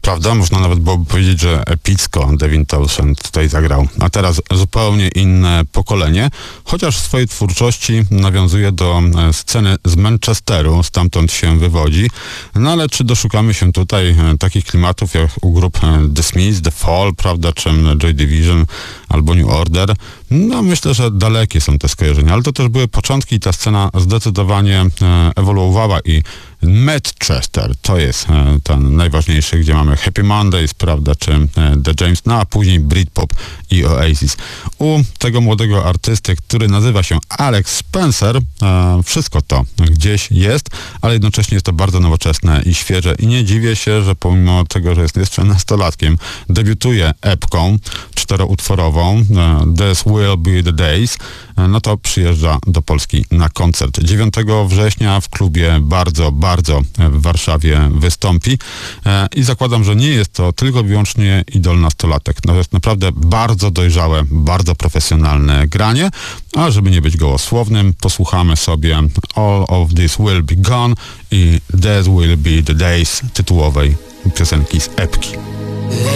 Prawda? Można nawet byłoby powiedzieć, że epicko Devin Townsend tutaj zagrał. A teraz zupełnie inne pokolenie, chociaż w swojej twórczości nawiązuje do sceny z Manchesteru, stamtąd się wywodzi. No ale czy doszukamy się tutaj takich klimatów jak u grup The Smiths, The Fall, prawda, czy Joy Division albo New Order? No myślę, że dalekie są te skojarzenia, ale to też były początki i ta scena zdecydowanie ewoluowała i Manchester to jest ten najważniejszy, gdzie mamy Happy Mondays, prawda, czy The James, no a później Britpop i Oasis. U tego młodego artysty, który nazywa się Alex Spencer, wszystko to gdzieś jest, ale jednocześnie jest to bardzo nowoczesne i świeże i nie dziwię się, że pomimo tego, że jest jeszcze nastolatkiem, debiutuje epką 4-utworową This Will Be The Days, no to przyjeżdża do Polski na koncert. 9 września w klubie bardzo w Warszawie wystąpi i zakładam, że nie jest to tylko i wyłącznie idol nastolatek. No to jest naprawdę bardzo dojrzałe, bardzo profesjonalne granie, a żeby nie być gołosłownym, posłuchamy sobie All of This Will Be Gone i This Will Be The Days tytułowej piosenki z epki.